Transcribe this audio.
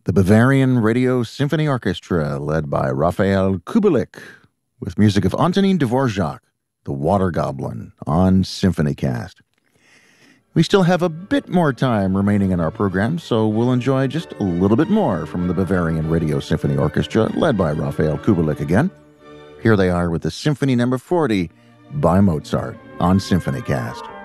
The Bavarian Radio Symphony Orchestra, led by Raphael Kubelik, with music of Antonin Dvorak, the Water Goblin, on SymphonyCast. We still have a bit more time remaining in our program, so we'll enjoy just a little bit more from the Bavarian Radio Symphony Orchestra, led by Raphael Kubelik again. Here they are with the Symphony No. 40 by Mozart on SymphonyCast.